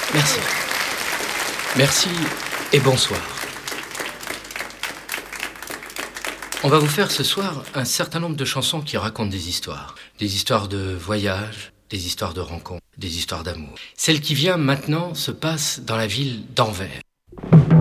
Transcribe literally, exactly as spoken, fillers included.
Merci. Merci et bonsoir. On va vous faire ce soir un certain nombre de chansons qui racontent des histoires. Des histoires de voyage, des histoires de rencontres, des histoires d'amour. Celle qui vient maintenant se passe dans la ville d'Anvers.